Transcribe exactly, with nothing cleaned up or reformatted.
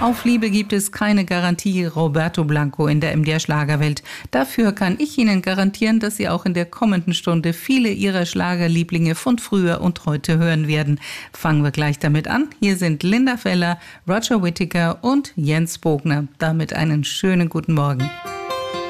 Auf Liebe gibt es keine Garantie, Roberto Blanco in der M D R-Schlagerwelt. Dafür kann ich Ihnen garantieren, dass Sie auch in der kommenden Stunde viele Ihrer Schlagerlieblinge von früher und heute hören werden. Fangen wir gleich damit an. Hier sind Linda Feller, Roger Whittaker und Jens Bogner. Damit einen schönen guten Morgen.